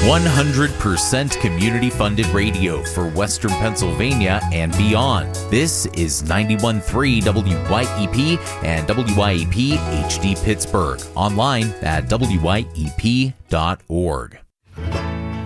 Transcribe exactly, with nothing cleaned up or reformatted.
one hundred percent community-funded radio for Western Pennsylvania and beyond. This is ninety-one point three W Y E P and W Y E P H D Pittsburgh. Online at W Y E P dot org.